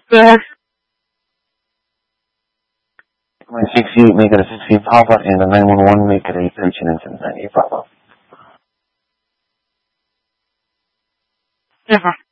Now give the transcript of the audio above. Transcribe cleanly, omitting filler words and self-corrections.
Yeah. My 68 make it a 16 Papa, and the 911 make it a 13 and 98 Papa. Yeah.